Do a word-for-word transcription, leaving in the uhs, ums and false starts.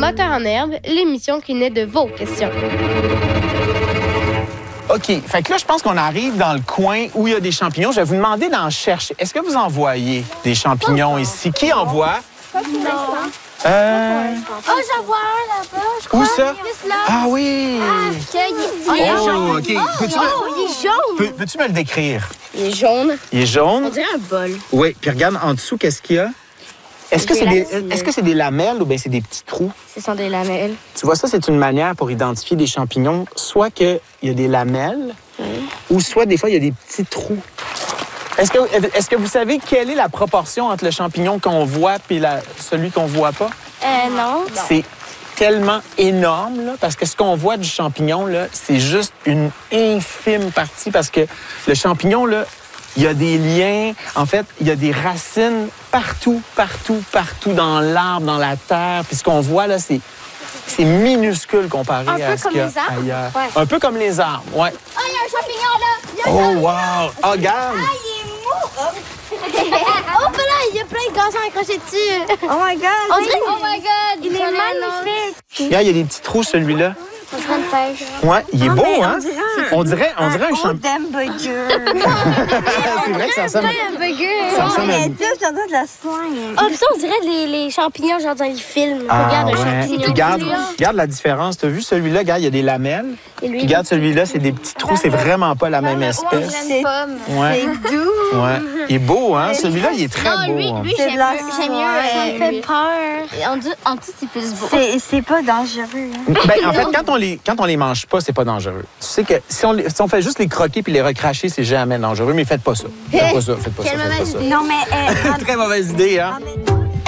Docteur en herbe, l'émission qui naît de vos questions. OK. Fait que là, je pense qu'on arrive dans le coin où il y a des champignons. Je vais vous demander d'en chercher. Est-ce que vous en voyez des champignons ici? Qui en voit? Non. Euh... Oh, j'en vois un là-bas, je crois. Où ça? Juste là. Ah oui! Ah, il est Oh, jaune. OK. Peux-tu Oh, me... il est jaune. Peux- Peux-tu me le décrire? Il est jaune. Il est jaune? On dirait un bol. Oui. Puis regarde en dessous, qu'est-ce qu'il y a? Est-ce que c'est des, est-ce que c'est des lamelles ou bien c'est des petits trous? Ce sont des lamelles. Tu vois, ça, c'est une manière pour identifier des champignons, soit qu'il y a des lamelles, Oui. ou soit des fois, il y a des petits trous. Est-ce que, est-ce que vous savez quelle est la proportion entre le champignon qu'on voit et la, celui qu'on voit pas? Euh, non. C'est tellement énorme, là, parce que ce qu'on voit du champignon, là, c'est juste une infime partie, parce que le champignon, là, il y a des liens, en fait, il y a des racines partout, partout, partout dans l'arbre, dans la terre. Puis ce qu'on voit, là, c'est, c'est minuscule comparé Un peu à ce comme qu'il y a les arbres? ailleurs. Ouais. Un peu comme les arbres, ouais. Oh, il y a un champignon là! Il y a un Oh, wow! Oh, regarde! Ah, il est mou! Oh, ben là, il y a plein de gazons accrochés dessus. Oh my God! On dirait... Oh my God! Il est magnifique! Regarde, il y a des petits trous, celui-là. On dirait une pêche. Ouais, il est Ah, beau, mais hein? On dirait, on dirait un champignon. hamburger. C'est vrai que ça ressemble... Un burger. Ça ressemble à... Mais tout, j'en ai de la soin. Oh, puis ça, on dirait les, les champignons, genre dans les films. Ah, Regarde un ouais. champignon. Puis regarde, regarde la différence. Tu as vu celui-là? Regarde, il y a des lamelles. Et lui, Puis regarde celui-là, c'est des petits trous. C'est vraiment pas la même espèce. C'est Ouais. c'est doux. Ouais. Il est beau, hein? Celui-là, il est très non, beau. lui, hein. lui C'est j'aime de la mieux. J'aime mieux. soie. Ça me fait peur. En, dessous- en dessous, c'est plus beau. C'est c'est pas dangereux. Hein. Ben, en fait, quand on les, quand on les mange pas, c'est pas dangereux. Tu sais que si on, les- si on fait juste les croquer puis les recracher, c'est jamais dangereux. Mais faites pas ça. Faites pas ça. Faites pas ça. Quelle Faites pas mauvaise ça. Non, mais... euh, Très mauvaise idée, hein? en- en-